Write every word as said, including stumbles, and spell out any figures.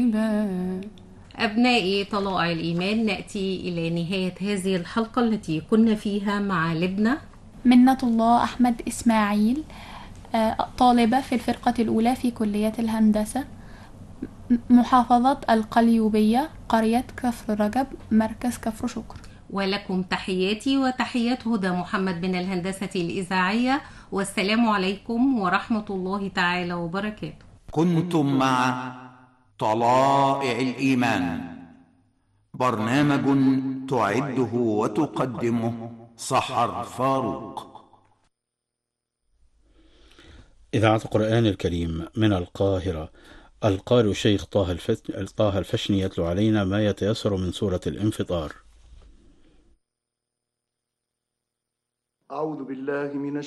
طيبا. أبنائي طلائع الإيمان، نأتي إلى نهاية هذه الحلقة التي كنا فيها مع لبنى منة الله أحمد إسماعيل، آه، طالبة في الفرقة الأولى في كلية الهندسة، محافظة القليوبية، قرية كفر رجب، مركز كفر شكر. ولكم تحياتي وتحيات هدى محمد من الهندسة الإذاعية، والسلام عليكم ورحمة الله تعالى وبركاته. كنتم مع طلائع الإيمان، برنامج تعده وتقدمه سحر فاروق. إذاعة القرآن الكريم من القاهرة، القارئ الشيخ طه الفت- طه الفشني يتلو علينا ما يتيسر من سورة الانفطار. أعوذ بالله من